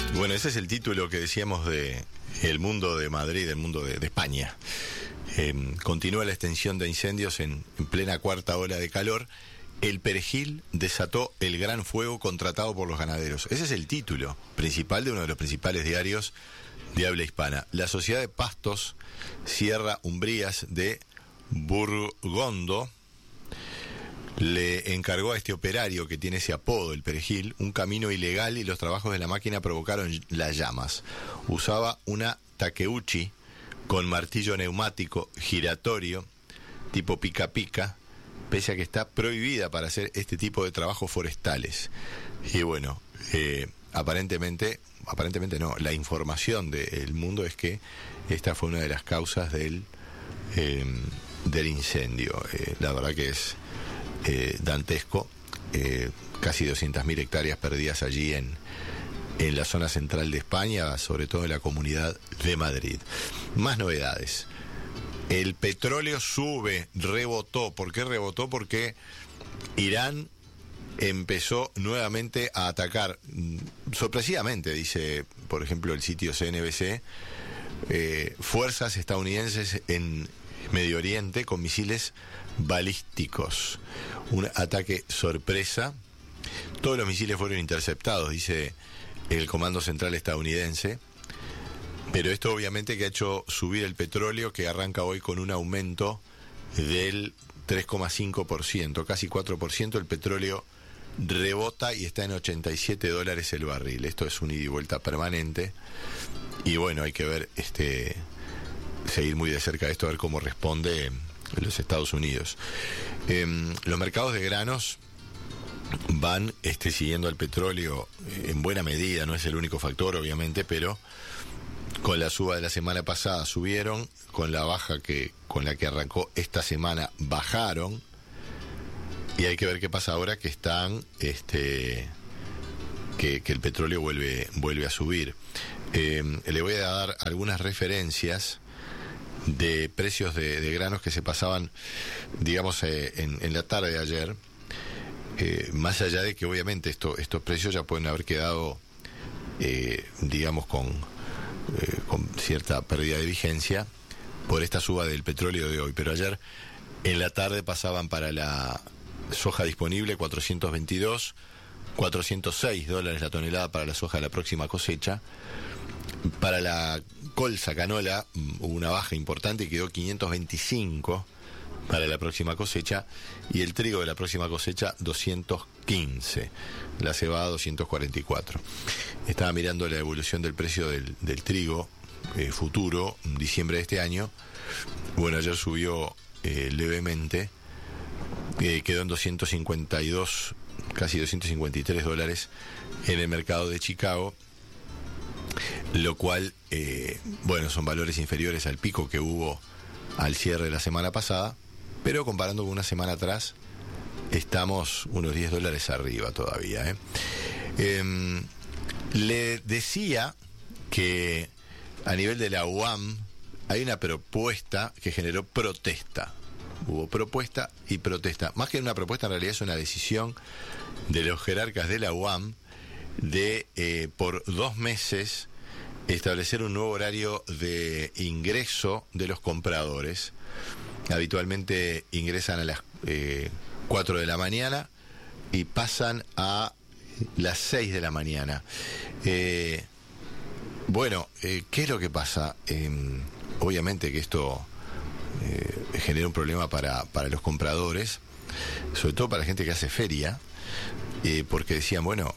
Bueno, ese es el título que decíamos de El mundo de Madrid, el mundo de España. Continúa la extensión de incendios en plena cuarta ola de calor. El Perejil desató el gran fuego contratado por los ganaderos. Ese es el título principal de uno de los principales diarios de habla hispana. La Sociedad de Pastos Sierra Umbrías de Burgondo le encargó a este operario que tiene ese apodo, el Perejil, un camino ilegal y los trabajos de la máquina provocaron las llamas. Usaba una Takeuchi con martillo neumático giratorio tipo pica pica, pese a que está prohibida para hacer este tipo de trabajos forestales. Y bueno, aparentemente no, la información del Mundo es que esta fue una de las causas del incendio. La verdad que es dantesco, casi 200.000 hectáreas perdidas allí en la zona central de España, sobre todo en la Comunidad de Madrid. Más novedades. El petróleo sube, rebotó. ¿Por qué rebotó? Porque Irán empezó nuevamente a atacar, sorpresivamente, dice, por ejemplo, el sitio CNBC, fuerzas estadounidenses en Medio Oriente con misiles balísticos. Un ataque sorpresa. Todos los misiles fueron interceptados, dice el Comando Central estadounidense. Pero esto obviamente que ha hecho subir el petróleo, que arranca hoy con un aumento del 3,5%, casi 4%. El petróleo rebota y está en $87 el barril. Esto es un ida y vuelta permanente. Y bueno, hay que ver, seguir muy de cerca esto, a ver cómo responde los Estados Unidos. Los mercados de granos van siguiendo al petróleo en buena medida, no es el único factor obviamente, pero con la suba de la semana pasada subieron, con la baja con la que arrancó esta semana bajaron, y hay que ver qué pasa ahora que están que el petróleo vuelve a subir. Le voy a dar algunas referencias de precios de granos que se pasaban, digamos, en la tarde de ayer, más allá de que obviamente estos precios ya pueden haber quedado, digamos, con cierta pérdida de vigencia por esta suba del petróleo de hoy, pero ayer en la tarde pasaban para la soja disponible 422, $406 la tonelada para la soja de la próxima cosecha. Para la colza canola hubo una baja importante y quedó 525 para la próxima cosecha, y el trigo de la próxima cosecha 215, la cebada 244. Estaba mirando la evolución del precio del trigo futuro, diciembre de este año. Bueno, ayer subió levemente, quedó en 252, casi $253 en el mercado de Chicago, lo cual, bueno, son valores inferiores al pico que hubo al cierre de la semana pasada, pero comparando con una semana atrás, estamos unos $10 arriba todavía. Le decía que a nivel de la UAM hay una propuesta que generó protesta. Hubo propuesta y protesta. Más que una propuesta, en realidad es una decisión de los jerarcas de la UAM de, por 2 meses, establecer un nuevo horario de ingreso de los compradores. Habitualmente ingresan a las 4 de la mañana y pasan a las 6 de la mañana. Bueno, ¿qué es lo que pasa? Obviamente que esto genera un problema para los compradores, sobre todo para la gente que hace feria, porque decían, bueno,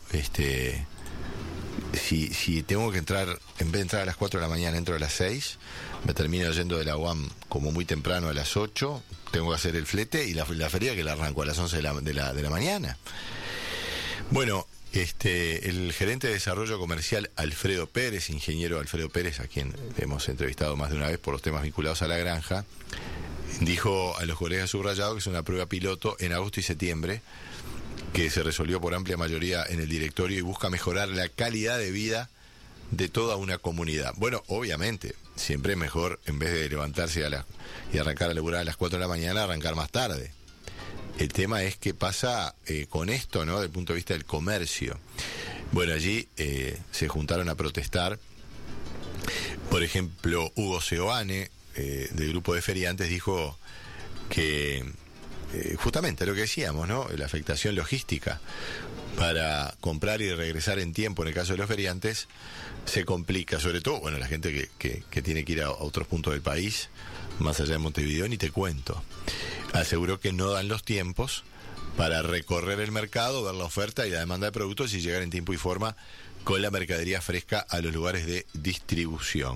si tengo que entrar, en vez de entrar a las 4 de la mañana, entro a las 6, me termino yendo de la UAM como muy temprano a las 8, tengo que hacer el flete y la feria que la arranco a las 11 de la mañana. Bueno, el gerente de desarrollo comercial Alfredo Pérez, ingeniero Alfredo Pérez, a quien hemos entrevistado más de una vez por los temas vinculados a la granja, dijo a los colegas subrayados que es una prueba piloto en agosto y septiembre, que se resolvió por amplia mayoría en el directorio y busca mejorar la calidad de vida de toda una comunidad. Bueno, obviamente, siempre es mejor, en vez de levantarse y arrancar a laburar a las 4 de la mañana, arrancar más tarde. El tema es qué pasa con esto, ¿no? Desde el punto de vista del comercio. Bueno, allí se juntaron a protestar. Por ejemplo, Hugo Seoane, del grupo de feriantes, dijo que justamente lo que decíamos, ¿no? La afectación logística para comprar y regresar en tiempo en el caso de los feriantes se complica, sobre todo, bueno, la gente que tiene que ir a otros puntos del país, más allá de Montevideo, ni te cuento. Aseguró que no dan los tiempos para recorrer el mercado, ver la oferta y la demanda de productos y llegar en tiempo y forma con la mercadería fresca a los lugares de distribución.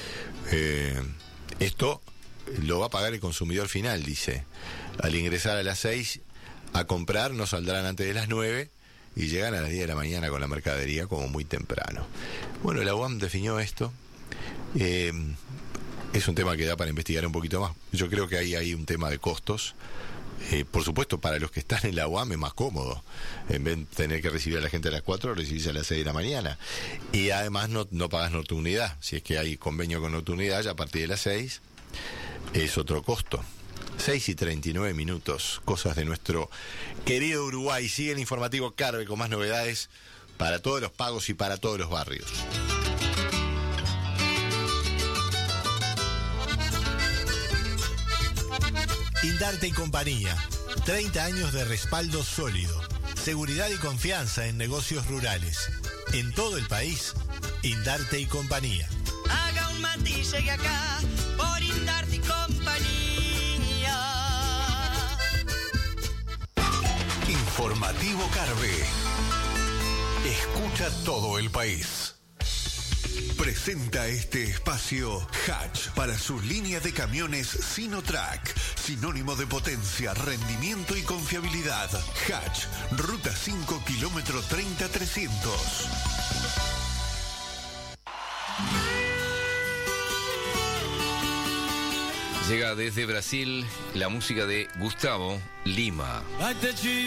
Esto lo va a pagar el consumidor final, dice. Al ingresar a las 6 a comprar, no saldrán antes de las 9 y llegan a las 10 de la mañana con la mercadería como muy temprano. Bueno, la UAM definió esto. Es un tema que da para investigar un poquito más. Yo creo que hay un tema de costos. Por supuesto, para los que están en la UAM es más cómodo. En vez de tener que recibir a la gente a las 4, recibís a las 6 de la mañana. Y además no pagas nocturnidad. Si es que hay convenio con nocturnidad, ya a partir de las 6 es otro costo. 6:39, cosas de nuestro querido Uruguay. Sigue el informativo Carve con más novedades para todos los pagos y para todos los barrios. Indarte y Compañía, 30 años de respaldo sólido, seguridad y confianza en negocios rurales. En todo el país, Indarte y Compañía. Haga un matiz, llegue acá, por Indarte y Compañía. Informativo Carve. Escucha todo el país. Presenta este espacio Hatch para su línea de camiones Sinotrack, sinónimo de potencia, rendimiento y confiabilidad. Hatch, ruta 5, kilómetro 30-300. Llega desde Brasil la música de Gustavo Lima.